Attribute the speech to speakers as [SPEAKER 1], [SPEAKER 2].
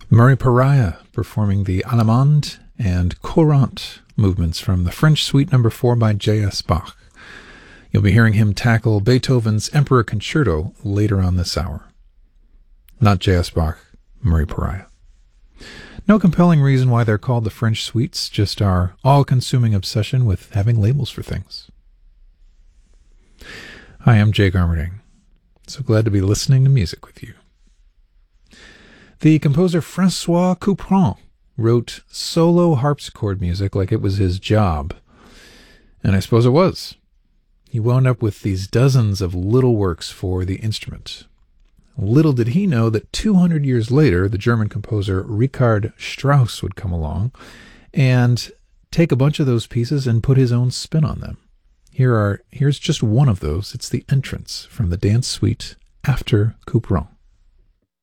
[SPEAKER 1] Murray Pariah performing the Allemande and Courante movements from the French Suite No. 4 by J.S. Bach. You'll be hearing him tackle Beethoven's Emperor Concerto later on this hour. Not J.S. Bach, Murray Pariah. No compelling reason why they're called the French Suites, just our all-consuming obsession with having labels for things. Hi, I'm Jay Garmerding. So glad to be listening to music with you. The composer François Couperin wrote solo harpsichord music like it was his job. And I suppose it was. He wound up with these dozens of little works for the instrument. Little did he know that 200 years later, the German composer Richard Strauss would come along and take a bunch of those pieces and put his own spin on them. Here's just one of those. It's the entrance from the dance suite after Couperin.